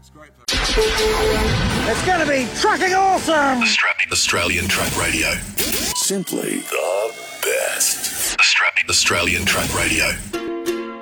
It's going to be trucking awesome! Australian Truck Radio. Simply the best. Australian Truck Radio.